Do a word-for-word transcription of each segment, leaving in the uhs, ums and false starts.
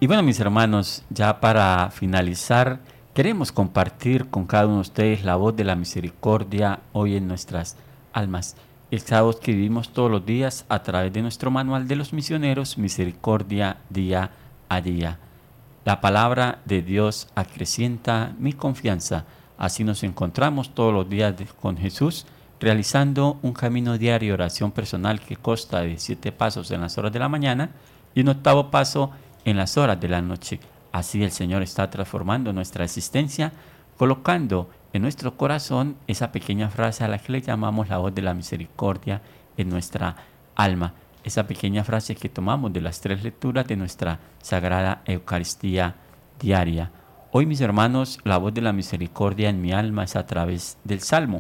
Y bueno, mis hermanos, ya para finalizar, queremos compartir con cada uno de ustedes la voz de la misericordia hoy en nuestras almas. Esta voz que vivimos todos los días a través de nuestro manual de los misioneros, Misericordia día a día. La palabra de Dios acrecienta mi confianza. Así nos encontramos todos los días de- con Jesús, realizando un camino diario de oración personal que consta de siete pasos en las horas de la mañana y un octavo paso en las horas de la noche. Así el Señor está transformando nuestra existencia, colocando en nuestro corazón esa pequeña frase a la que le llamamos la voz de la misericordia en nuestra alma. Esa pequeña frase que tomamos de las tres lecturas de nuestra Sagrada Eucaristía diaria. Hoy, mis hermanos, la voz de la misericordia en mi alma es a través del Salmo.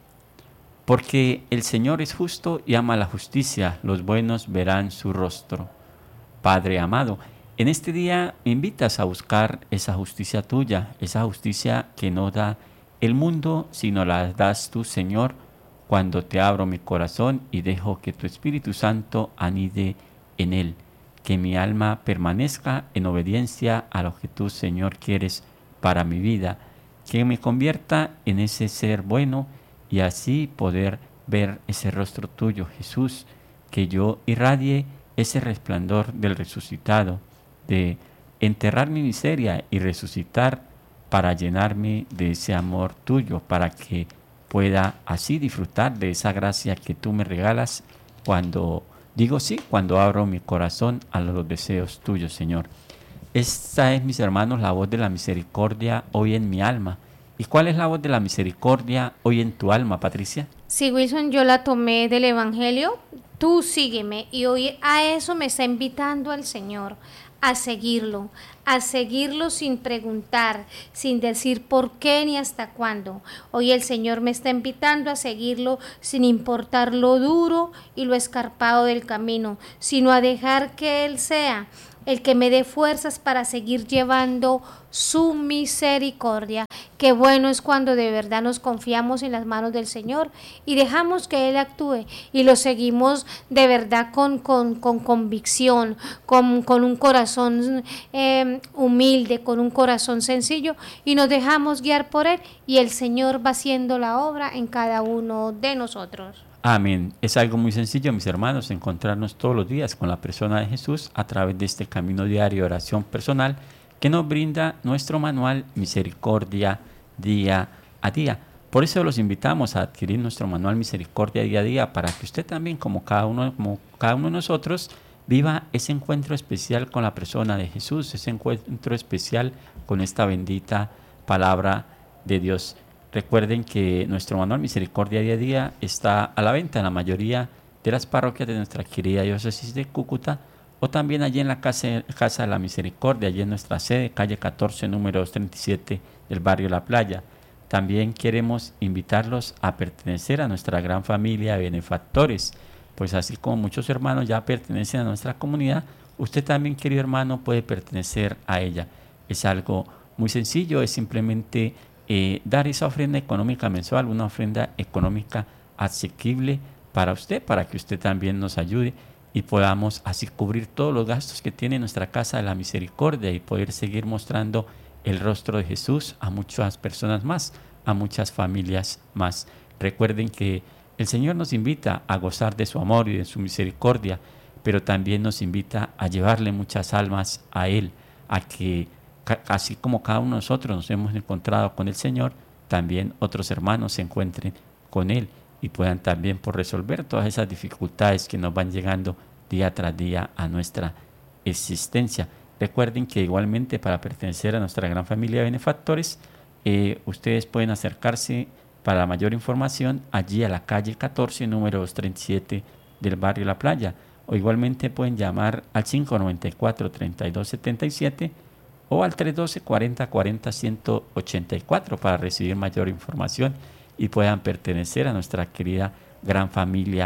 Porque el Señor es justo y ama la justicia, los buenos verán su rostro. Padre amado, en este día me invitas a buscar esa justicia tuya, esa justicia que no da el mundo, sino la das tú, Señor, cuando te abro mi corazón y dejo que tu Espíritu Santo anide en él, que mi alma permanezca en obediencia a lo que tú, Señor, quieres para mi vida, que me convierta en ese ser bueno y así poder ver ese rostro tuyo, Jesús, que yo irradie ese resplandor del resucitado, de enterrar mi miseria y resucitar para llenarme de ese amor tuyo, para que pueda así disfrutar de esa gracia que tú me regalas cuando digo sí, cuando abro mi corazón a los deseos tuyos, Señor. Esta es, mis hermanos, la voz de la misericordia hoy en mi alma. ¿Y cuál es la voz de la misericordia hoy en tu alma, Patricia? Sí, Wilson, yo la tomé del Evangelio. Tú sígueme. Y hoy a eso me está invitando el Señor, a seguirlo, a seguirlo sin preguntar, sin decir por qué ni hasta cuándo. Hoy el Señor me está invitando a seguirlo sin importar lo duro y lo escarpado del camino, sino a dejar que Él sea el que me dé fuerzas para seguir llevando su misericordia. Qué bueno es cuando de verdad nos confiamos en las manos del Señor y dejamos que Él actúe y lo seguimos de verdad con, con, con convicción, con, con un corazón eh, humilde, con un corazón sencillo y nos dejamos guiar por Él y el Señor va haciendo la obra en cada uno de nosotros. Amén. Es algo muy sencillo, mis hermanos, encontrarnos todos los días con la persona de Jesús a través de este camino diario de oración personal que nos brinda nuestro manual Misericordia día a día. Por eso los invitamos a adquirir nuestro manual Misericordia día a día para que usted también, como cada uno, como cada uno de nosotros, viva ese encuentro especial con la persona de Jesús, ese encuentro especial con esta bendita palabra de Dios. Recuerden que nuestro manual Misericordia día a día está a la venta en la mayoría de las parroquias de nuestra querida diócesis de Cúcuta o también allí en la Casa, Casa de la Misericordia, allí en nuestra sede, calle catorce, número doscientos treinta y siete del barrio La Playa. También queremos invitarlos a pertenecer a nuestra gran familia de benefactores, pues así como muchos hermanos ya pertenecen a nuestra comunidad, usted también, querido hermano, puede pertenecer a ella. Es algo muy sencillo, es simplemente eh, dar esa ofrenda económica mensual, una ofrenda económica asequible para usted, para que usted también nos ayude y podamos así cubrir todos los gastos que tiene nuestra Casa de la Misericordia y poder seguir mostrando el rostro de Jesús a muchas personas más, a muchas familias más. Recuerden que el Señor nos invita a gozar de su amor y de su misericordia, pero también nos invita a llevarle muchas almas a Él, a que así como cada uno de nosotros nos hemos encontrado con el Señor, también otros hermanos se encuentren con Él y puedan también por resolver todas esas dificultades que nos van llegando día tras día a nuestra existencia. Recuerden que igualmente para pertenecer a nuestra gran familia de benefactores, eh, ustedes pueden acercarse para mayor información allí a la calle catorce, número doscientos treinta y siete del barrio La Playa, o igualmente pueden llamar al cinco noventa y cuatro, treinta y dos setenta y siete o al trescientos doce, cuarenta, cuarenta, ciento ochenta y cuatro para recibir mayor información y puedan pertenecer a nuestra querida gran familia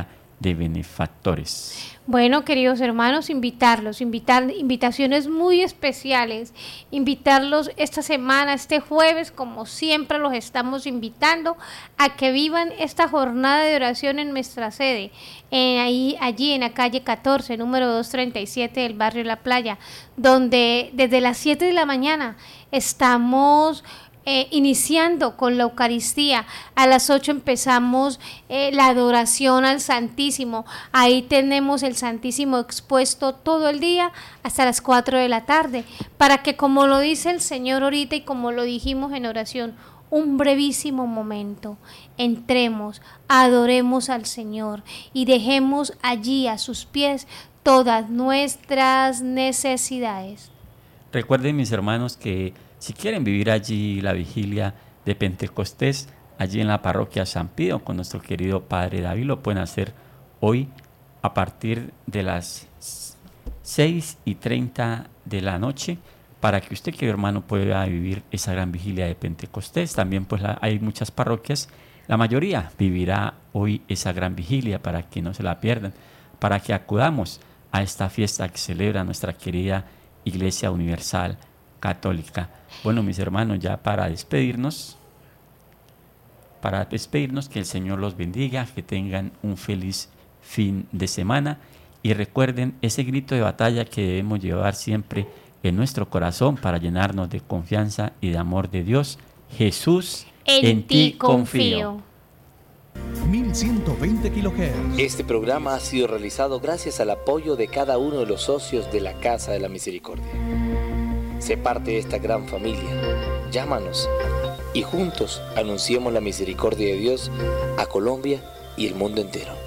de benefactores. Bueno, queridos hermanos, invitarlos, invitar invitaciones muy especiales, invitarlos esta semana, este jueves, como siempre los estamos invitando a que vivan esta jornada de oración en nuestra sede, eh, ahí, allí en la calle catorce, número doscientos treinta y siete del barrio La Playa, donde desde las siete de la mañana estamos Eh, iniciando con la Eucaristía. A las ocho empezamos eh, la adoración al Santísimo. Ahí tenemos el Santísimo expuesto todo el día hasta las cuatro de la tarde, para que, como lo dice el Señor ahorita y como lo dijimos en oración, un brevísimo momento entremos, adoremos al Señor y dejemos allí a sus pies todas nuestras necesidades. Recuerden, mis hermanos, que si quieren vivir allí la vigilia de Pentecostés, allí en la parroquia San Pío, con nuestro querido Padre David, lo pueden hacer hoy a partir de las seis y treinta de la noche, para que usted, querido hermano, pueda vivir esa gran vigilia de Pentecostés. También pues la, hay muchas parroquias, la mayoría vivirá hoy esa gran vigilia, para que no se la pierdan, para que acudamos a esta fiesta que celebra nuestra querida Iglesia Universal Católica. Bueno, mis hermanos, ya para despedirnos, para despedirnos, que el Señor los bendiga, que tengan un feliz fin de semana y recuerden ese grito de batalla que debemos llevar siempre en nuestro corazón para llenarnos de confianza y de amor de Dios. Jesús, en, en ti confío. mil ciento veinte kilohertz. Este programa ha sido realizado gracias al apoyo de cada uno de los socios de la Casa de la Misericordia. Sé parte de esta gran familia. Llámanos y juntos anunciemos la misericordia de Dios a Colombia y el mundo entero.